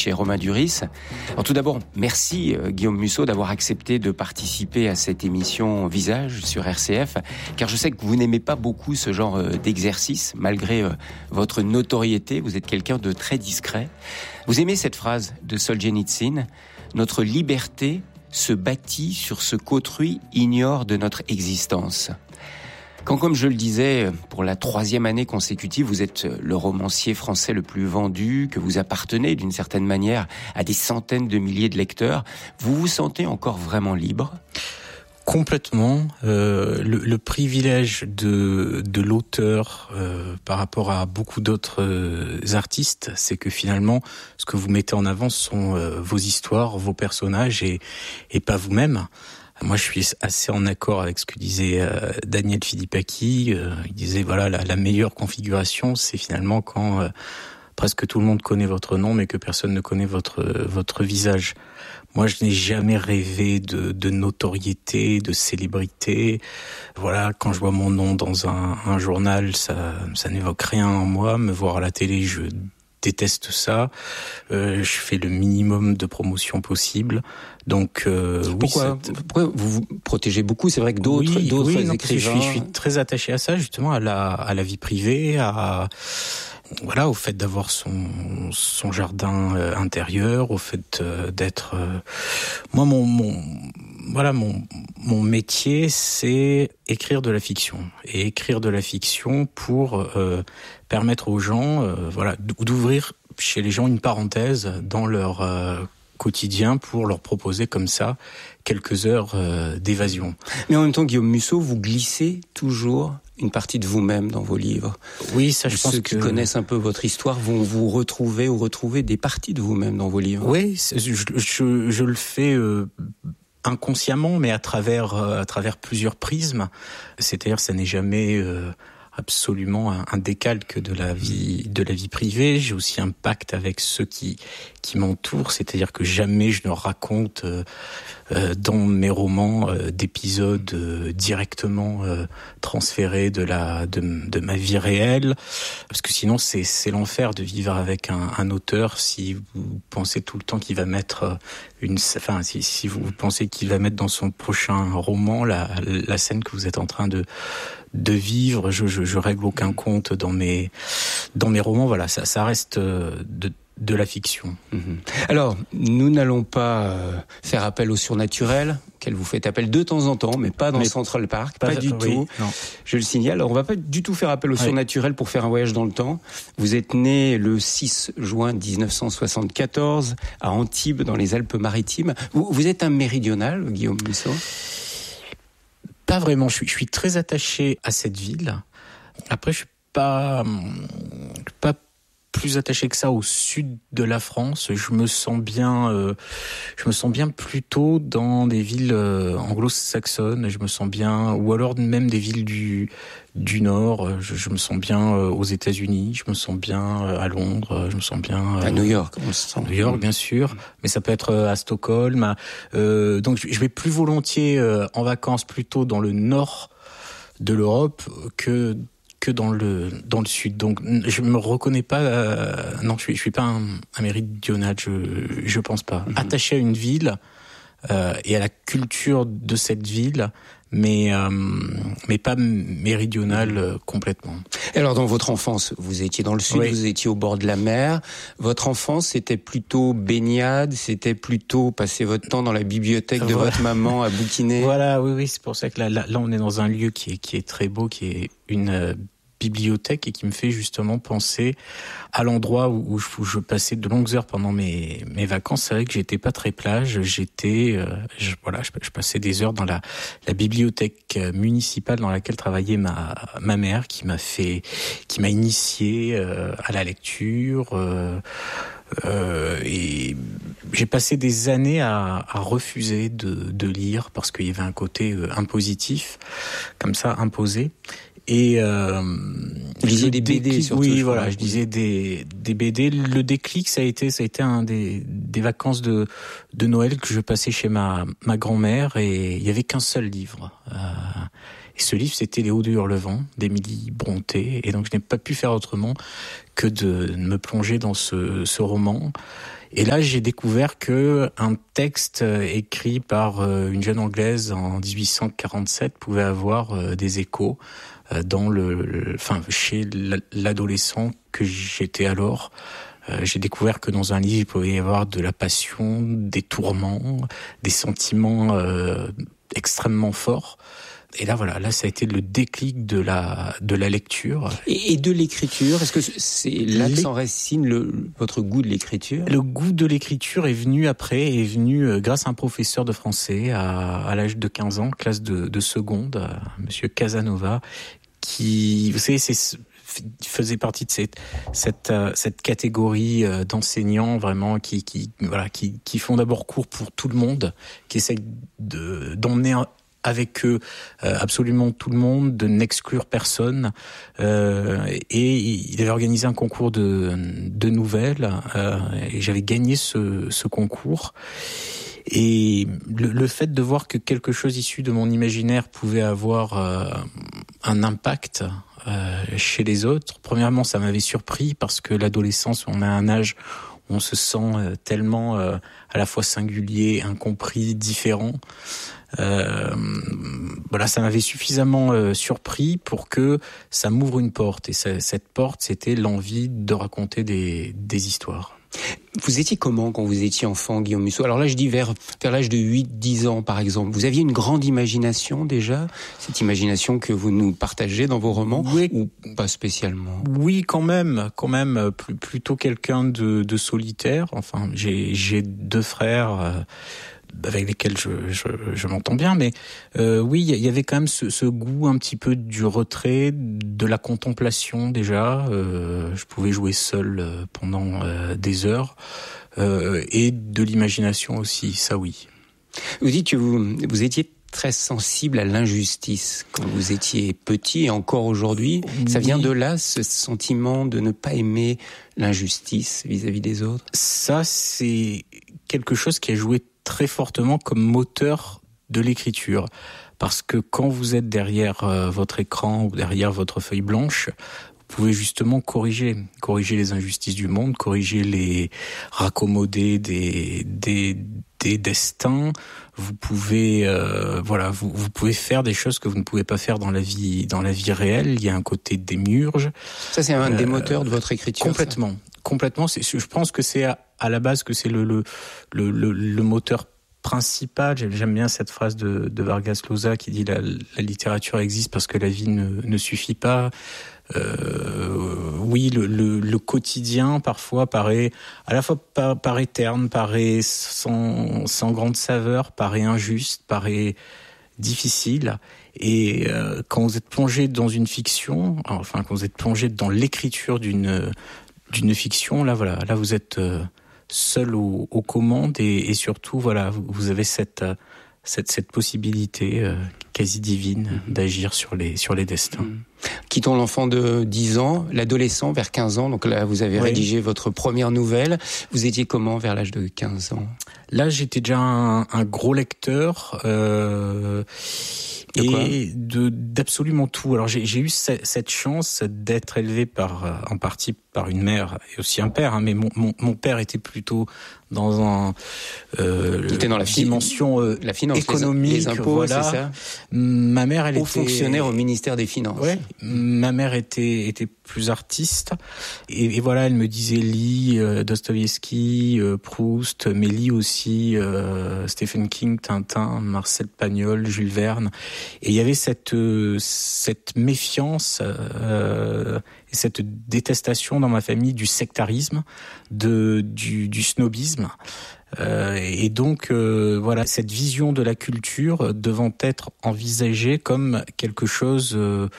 chez Romain Duris. Alors tout d'abord, merci Guillaume Musso d'avoir accepté de participer à cette émission Visage sur RCF, car je sais que vous n'aimez pas beaucoup ce genre d'exercice, malgré votre notoriété. Vous êtes quelqu'un de très discret. Vous aimez cette phrase de Solzhenitsyn: « Notre liberté se bâtit sur ce qu'autrui ignore de notre existence ». Quand, comme je le disais, pour la 3e année consécutive, vous êtes le romancier français le plus vendu, que vous appartenez d'une certaine manière à des centaines de milliers de lecteurs, vous vous sentez encore vraiment libre ? Complètement. Le privilège de l'auteur par rapport à beaucoup d'autres artistes, c'est que finalement, ce que vous mettez en avant sont vos histoires, vos personnages et pas vous-même. Moi, je suis assez en accord avec ce que disait Daniel Philippaki. Il disait, voilà, la meilleure configuration, c'est finalement quand presque tout le monde connaît votre nom, mais que personne ne connaît votre visage. Moi, je n'ai jamais rêvé de notoriété, de célébrité. Voilà, quand je vois mon nom dans un journal, ça n'évoque rien en moi. Me voir à la télé, je déteste ça. Je fais le minimum de promotion possible. Donc, pourquoi vous vous protégez beaucoup? C'est vrai que d'autres écrivains... Je suis très attaché à ça, justement, à la vie privée, voilà, au fait d'avoir son jardin intérieur, au fait d'être... Moi, mon métier, c'est écrire de la fiction. Et écrire de la fiction pour permettre aux gens, d'ouvrir chez les gens une parenthèse dans leur quotidien pour leur proposer comme ça quelques heures d'évasion. Mais en même temps, Guillaume Musso, vous glissez toujours une partie de vous-même dans vos livres. Oui, ça, je pense que... Ceux qui connaissent un peu votre histoire vont vous retrouver ou retrouver des parties de vous-même dans vos livres. Oui, je le fais... inconsciemment, mais à travers plusieurs prismes. C'est-à-dire, ça n'est jamais absolument un décalque de la vie privée. J'ai aussi un pacte avec ceux qui m'entourent. C'est-à-dire que jamais je ne raconte dans mes romans d'épisodes directement transférés de ma vie réelle, parce que sinon c'est l'enfer de vivre avec un auteur si vous pensez tout le temps qu'il va mettre si vous pensez qu'il va mettre dans son prochain roman la scène que vous êtes en train de vivre. Je règle aucun compte dans mes romans. Voilà, ça reste de la fiction. Alors, nous n'allons pas faire appel au surnaturel, auquel vous faites appel de temps en temps, mais pas dans Central Park, pas du tout. Non. Je le signale. Alors, on va pas du tout faire appel au surnaturel pour faire un voyage dans le temps. Vous êtes né le 6 juin 1974 à Antibes, dans les Alpes-Maritimes. Vous êtes un méridional, Guillaume Musso ? Pas vraiment. Je suis très attaché à cette ville. Après, je suis pas plus attaché que ça au sud de la France. Je me sens bien plutôt dans des villes anglo-saxonnes. Je me sens bien, ou alors même des villes du Nord. Je me sens bien aux États-Unis. Je me sens bien à Londres. Je me sens bien à New York. On se sent. New York, bien sûr. Mais ça peut être à Stockholm. Donc je vais plus volontiers en vacances plutôt dans le nord de l'Europe que dans le sud. Donc je me reconnais pas non, je suis pas un méridional, je pense pas. Attaché à une ville et à la culture de cette ville, mais pas méridional complètement. Et alors dans votre enfance, vous étiez dans le sud, vous étiez au bord de la mer. Votre enfance, c'était plutôt baignade, c'était plutôt passer votre temps dans la bibliothèque de votre maman à bouquiner. Voilà, oui, c'est pour ça que là on est dans un lieu qui est très beau, qui est une bibliothèque et qui me fait justement penser à l'endroit où je passais de longues heures pendant mes vacances. C'est vrai que j'étais pas très plage, je passais des heures dans la bibliothèque municipale dans laquelle travaillait ma mère, qui m'a initié à la lecture. Et j'ai passé des années à refuser de lire parce qu'il y avait un côté impositif, comme ça, imposé. Et vous lisiez des BD surtout. Oui, voilà, je lisais des BD. Le déclic, ça a été un des vacances de Noël que je passais chez ma grand-mère, et il y avait qu'un seul livre. Et ce livre, c'était Les Hauts de Hurlevent d'Émilie Brontë, et donc je n'ai pas pu faire autrement que de me plonger dans ce roman. Et là, j'ai découvert que un texte écrit par une jeune Anglaise en 1847 pouvait avoir des échos chez l'adolescent que j'étais alors. J'ai découvert que dans un livre, il pouvait y avoir de la passion, des tourments, des sentiments extrêmement forts. Et là, voilà, ça a été le déclic de la lecture. Et de l'écriture, est-ce que c'est là que s'enracine votre goût de l'écriture ? Le goût de l'écriture est venu grâce à un professeur de français à l'âge de 15 ans, classe de seconde, monsieur Casanova, qui, vous savez, faisait partie de cette catégorie d'enseignants vraiment qui font d'abord cours pour tout le monde, qui essayent d'emmener avec eux absolument tout le monde, de n'exclure personne. Et il avait organisé un concours de nouvelles et j'avais gagné ce concours. Et le fait de voir que quelque chose issu de mon imaginaire pouvait avoir un impact chez les autres, premièrement, ça m'avait surpris parce que l'adolescence, on a un âge où on se sent tellement à la fois singulier, incompris, différent. Ça m'avait suffisamment surpris pour que ça m'ouvre une porte. Et cette porte, c'était l'envie de raconter des histoires. Vous étiez comment quand vous étiez enfant, Guillaume Musso ? Alors là, je dis vers l'âge de 8-10 ans, par exemple. Vous aviez une grande imagination déjà ? Cette imagination que vous nous partagez dans vos romans ? Oui. Ou pas spécialement ? Oui, quand même, plutôt quelqu'un de solitaire. Enfin, j'ai 2 frères avec lesquels je m'entends bien, mais oui, il y avait quand même ce goût un petit peu du retrait, de la contemplation déjà. Je pouvais jouer seul pendant des heures, et de l'imagination aussi, ça oui. Vous dites que vous étiez très sensible à l'injustice quand vous étiez petit et encore aujourd'hui. Oui. Ça vient de là, ce sentiment de ne pas aimer l'injustice vis-à-vis des autres ? Ça, c'est quelque chose qui a joué très fortement comme moteur de l'écriture. Parce que quand vous êtes derrière votre écran ou derrière votre feuille blanche, vous pouvez justement corriger les injustices du monde, raccommoder des destins. Vous pouvez vous pouvez faire des choses que vous ne pouvez pas faire dans la vie réelle. Il y a un côté démiurge. Ça, c'est un des moteurs de votre écriture. Complètement. Je pense que c'est à la base que c'est le moteur principal. J'aime bien cette phrase de Vargas Llosa qui dit la littérature existe parce que la vie ne suffit pas. Oui, le quotidien parfois paraît à la fois paraît terne, paraît sans grande saveur, paraît injuste, paraît difficile. Et quand vous êtes plongé dans une fiction, quand vous êtes plongé dans l'écriture d'une fiction, là vous êtes seul aux commandes et surtout vous avez cette possibilité quasi divine d'agir sur les destins. Quittons l'enfant de 10 ans, l'adolescent vers 15 ans. Donc là, vous avez rédigé votre première nouvelle. Vous étiez comment vers l'âge de 15 ans ? Là, j'étais déjà un gros lecteur. D'absolument tout. Alors j'ai eu cette chance d'être élevé en partie par une mère et aussi un père, mais mon père était plutôt dans était dans la dimension la finance, économique, les impôts, c'est ça. Ma mère, elle était fonctionnaire au ministère des Finances. Ouais, ma mère était plus artiste et voilà, elle me disait lis Dostoïevski, Proust, mais lis aussi Stephen King, Tintin, Marcel Pagnol, Jules Verne. Et il y avait cette méfiance et cette détestation dans ma famille du sectarisme, du snobisme. Et donc cette vision de la culture devant être envisagée comme quelque chose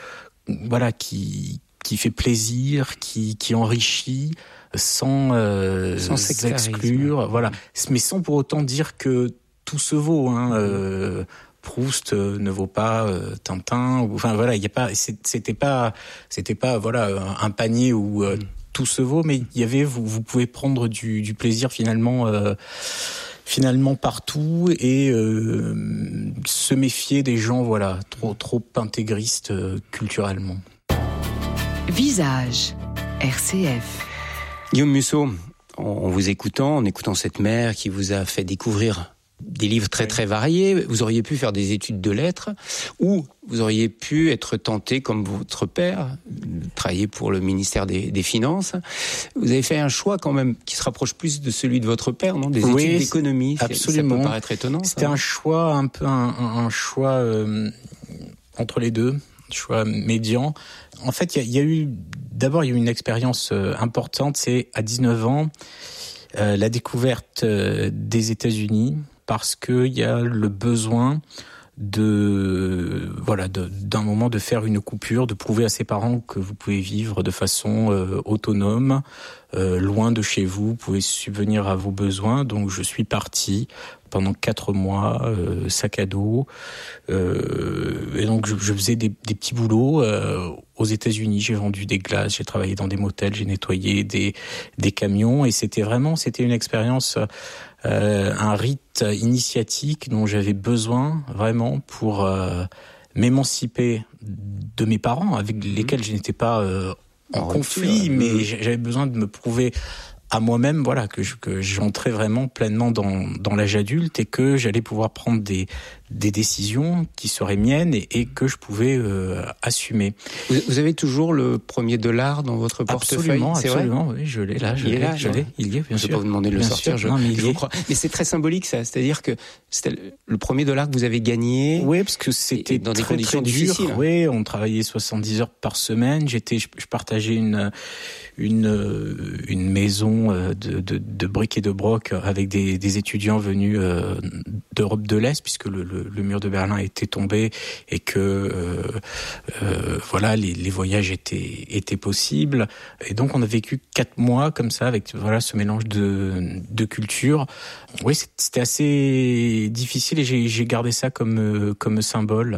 qui fait plaisir, qui enrichit sans exclure, mais sans pour autant dire que tout se vaut. Proust ne vaut pas Tintin. Il y a pas. C'était pas un panier où tout se vaut, mais il y avait. Vous pouvez prendre du plaisir finalement partout et se méfier des gens trop intégristes culturellement. Visage, RCF. Guillaume Musso, en vous écoutant, en écoutant cette mère qui vous a fait découvrir des livres très très variés. Vous auriez pu faire des études de lettres, ou vous auriez pu être tenté, comme votre père, de travailler pour le ministère des Finances. Vous avez fait un choix quand même qui se rapproche plus de celui de votre père, non ? Des études d'économie. Absolument. Ça peut paraître étonnant. C'était un choix, un peu un choix entre les deux, choix médian. En fait, il y a eu une expérience importante, c'est à 19 ans, la découverte des États-Unis, parce qu'il y a le besoin d'un moment de faire une coupure, de prouver à ses parents que vous pouvez vivre de façon autonome, loin de chez vous, vous pouvez subvenir à vos besoins. Donc je suis parti pendant 4 mois, sac à dos, et donc je faisais des petits boulots aux États-Unis. J'ai vendu des glaces, j'ai travaillé dans des motels, j'ai nettoyé des camions, et c'était une expérience, un rite initiatique dont j'avais besoin vraiment pour m'émanciper de mes parents, avec lesquels je n'étais pas en conflit, mais j'avais besoin de me prouver à moi-même, voilà, que j'entrais vraiment pleinement dans l'âge adulte, et que j'allais pouvoir prendre des décisions qui seraient miennes et que je pouvais assumer. Vous avez toujours le $1 dans votre portefeuille? Absolument, oui, je l'ai là, il y est, bien sûr. Je ne vais pas vous demander de le sortir, je vous crois. Mais c'est très symbolique, ça, c'est-à-dire que c'était le $1 que vous avez gagné. Oui, parce que c'était dans des conditions très difficiles. Dur. Oui, on travaillait 70 heures par semaine. Je partageais une maison de briques et de broc avec des étudiants venus d'Europe de l'Est, puisque le mur de Berlin était tombé, et que les voyages étaient possibles. Et donc on a vécu 4 mois comme ça, avec ce mélange de cultures. Oui, c'était assez difficile, et j'ai gardé ça comme symbole.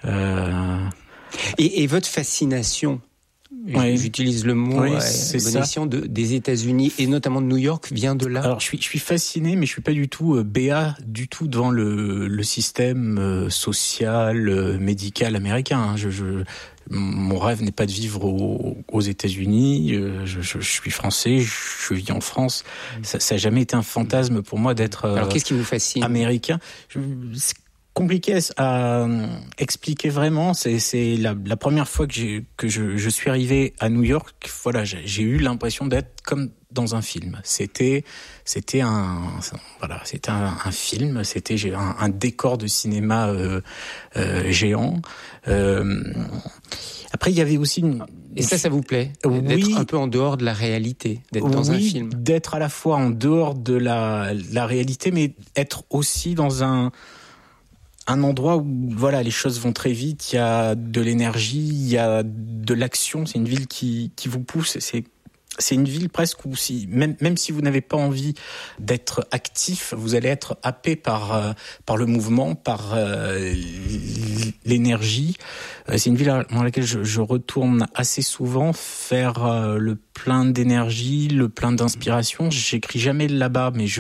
Et votre fascination, j'utilise le mot des États-Unis et notamment de New York, vient de là? Alors je suis fasciné, mais je suis pas du tout béat du tout devant le système social, médical américain. Mon rêve n'est pas de vivre aux États-Unis. Je suis français, je vis en France. Ça n'a jamais été un fantasme pour moi d'être Alors qu'est-ce qui vous fascine? Américain. C'est compliqué à expliquer vraiment. C'est la première fois que je suis arrivé à New York. Voilà, j'ai eu l'impression d'être comme dans un film. C'était un film. C'était un décor de cinéma géant. Après, il y avait aussi Et ça vous plaît? D'être un peu en dehors de la réalité, d'être dans un film? D'être à la fois en dehors de la réalité, mais être aussi dans un endroit où les choses vont très vite, il y a de l'énergie, il y a de l'action, c'est une ville qui vous pousse, c'est une ville presque où même si vous n'avez pas envie d'être actif, vous allez être happé par le mouvement, par l'énergie. C'est une ville dans laquelle je retourne assez souvent faire le plein d'énergie, le plein d'inspiration. J'écris jamais là-bas, mais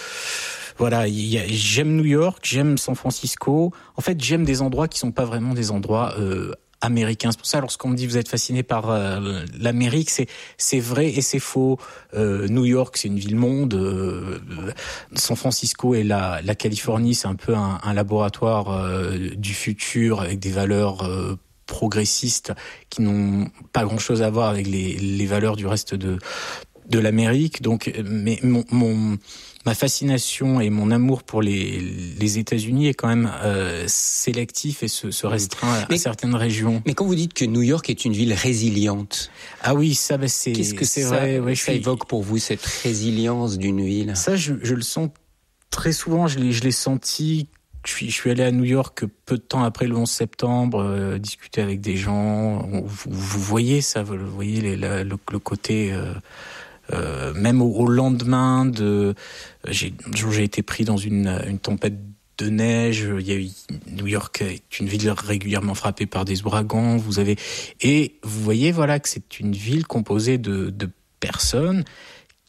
j'aime New York, j'aime San Francisco. En fait, j'aime des endroits qui sont pas vraiment des endroits américains. C'est pour ça, lorsqu'on me dit vous êtes fasciné par l'Amérique, c'est vrai et c'est faux. New York, c'est une ville-monde. San Francisco et la Californie, c'est un peu un laboratoire du futur, avec des valeurs progressistes qui n'ont pas grand-chose à voir avec les valeurs du reste de l'Amérique. Donc, mais ma fascination et mon amour pour les États-Unis est quand même sélectif et se restreint à certaines régions. Mais quand vous dites que New York est une ville résiliente, c'est qu'est-ce que c'est vrai, ça évoque pour vous, cette résilience d'une ville? Ça, je le sens très souvent. Je l'ai senti. Je suis allé à New York peu de temps après le 11 septembre, discuter avec des gens. Vous voyez ça, vous voyez le côté. Même au lendemain j'ai été pris dans une tempête de neige. New York est une ville régulièrement frappée par des ouragans. Et vous voyez que c'est une ville composée de personnes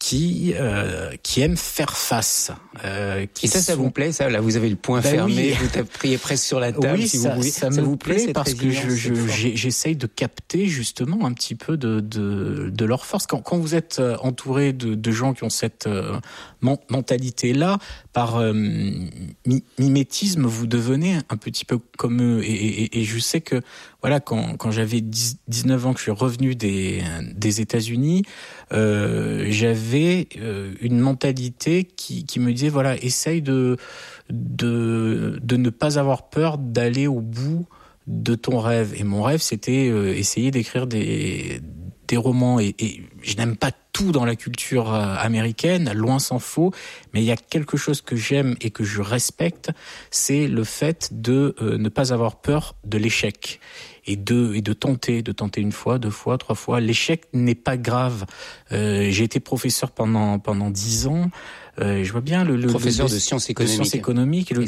qui aiment faire face. Et ça vous plaît, ça? Là, vous avez le poing fermé, vous tapez presque sur la table, oui, si vous voulez. Ça vous plaît parce que j'essaye de capter justement un petit peu de leur force. Quand vous êtes entouré de gens qui ont cette mentalité-là, par mimétisme, vous devenez un petit peu comme eux. Et je sais que voilà, quand j'avais 19 ans, que je suis revenu des États-Unis, j'avais une mentalité qui me disait voilà, essaye de ne pas avoir peur d'aller au bout de ton rêve. Et mon rêve, c'était essayer d'écrire des romans. Et je n'aime pas tout dans la culture américaine, loin s'en faut, mais il y a quelque chose que j'aime et que je respecte, c'est le fait de ne pas avoir peur de l'échec. Et de tenter une fois, 2 fois, 3 fois. L'échec n'est pas grave. J'ai été professeur pendant 10 ans. Je vois bien le professeur de sciences économiques, le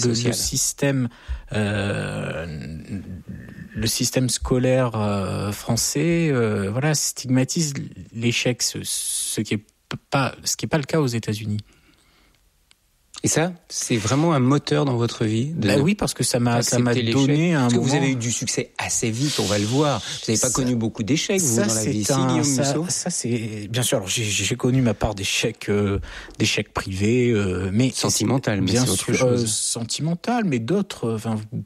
système scolaire français, voilà, stigmatise l'échec, ce qui est pas le cas aux États-Unis. Et ça, c'est vraiment un moteur dans votre vie? Oui, parce que ça m'a donné un moment. Parce que vous avez eu du succès assez vite, on va le voir. Vous n'avez pas connu beaucoup d'échecs, vous, dans la vie. Guillaume Musso? Ça, c'est bien sûr. Alors, j'ai connu ma part d'échecs privés, mais sentimental, mais bien c'est autre sûr, chose. Sentimental, mais d'autres,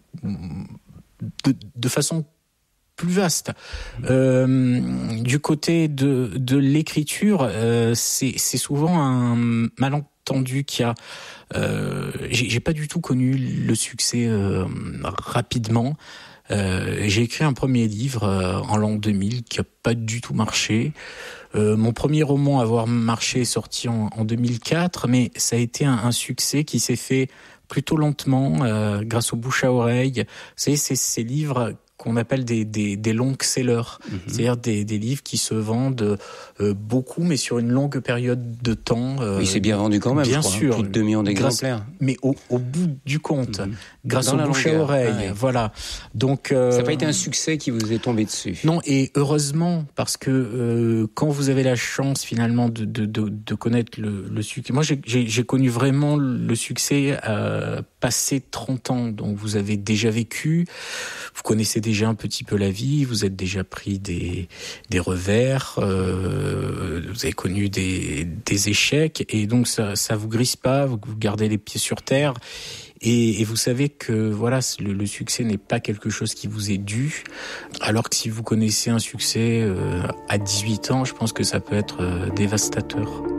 de façon plus vaste. Du côté de l'écriture, c'est souvent un malentendu qui a. J'ai pas du tout connu le succès rapidement. J'ai écrit un premier livre en l'an 2000 qui a pas du tout marché. Mon premier roman à avoir marché est sorti en 2004, mais ça a été un succès qui s'est fait plutôt lentement, grâce au bouche à oreille. Vous savez, c'est ces livres qu'on appelle des long sellers, c'est-à-dire des livres qui se vendent beaucoup, mais sur une longue période de temps. Il s'est bien vendu quand même, bien je crois, sûr, plus de 2 millions d'exemplaires. Mais au bout du compte, grâce au bouche à oreille, voilà. Donc ça n'a pas été un succès qui vous est tombé dessus. Non, et heureusement, parce que quand vous avez la chance finalement de connaître le succès, moi j'ai connu vraiment le succès passé 30 ans, donc vous avez déjà vécu, vous connaissez déjà un petit peu la vie, vous êtes déjà pris des revers, vous avez connu des échecs, et donc ça vous grisse pas, vous gardez les pieds sur terre, et vous savez que voilà, le succès n'est pas quelque chose qui vous est dû, alors que si vous connaissez un succès à 18 ans, je pense que ça peut être dévastateur.